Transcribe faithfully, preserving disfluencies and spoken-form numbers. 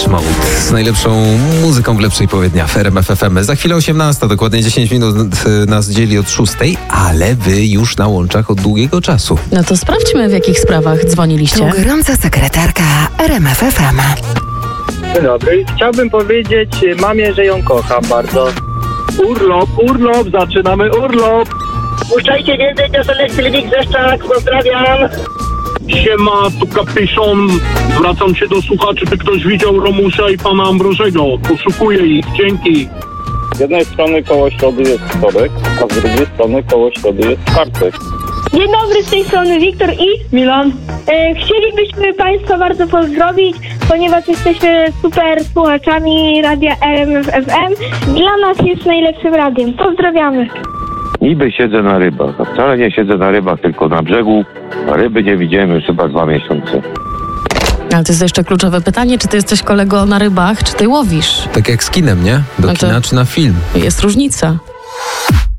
Mode z najlepszą muzyką w lepszej powiednia w R M F F M. Za chwilę osiemnasta, dokładnie dziesięć minut nas dzieli od szóstej, ale wy już na łączach od długiego czasu. No to sprawdźmy, w jakich sprawach dzwoniliście. Tu gorąca sekretarka R M F F M. Dzień dobry. Chciałbym powiedzieć mamie, że ją kocham bardzo. Urlop, urlop, zaczynamy urlop. Puszczajcie więcej piosenek Sylwik Zeszczak, pozdrawiam. Siema, tu Kapiszon. Zwracam się do słuchaczy, czy ktoś widział Romusia i pana Ambrożego. Poszukuję ich, dzięki. Z jednej strony koło środy jest wtorek, a z drugiej strony koło środy jest czwartek. Dzień dobry, z tej strony Wiktor i Milan. E, chcielibyśmy Państwa bardzo pozdrowić, ponieważ jesteśmy super słuchaczami radia R M F F M. Dla nas jest najlepszym radiem. Pozdrawiamy. Niby siedzę na rybach, a wcale nie siedzę na rybach, tylko na brzegu, a ryby nie widziałem już chyba dwa miesiące. Ale to jest jeszcze kluczowe pytanie, czy ty jesteś kolego na rybach, czy ty łowisz? Tak jak z kinem, nie? Do No to- kina czy na film? Jest różnica.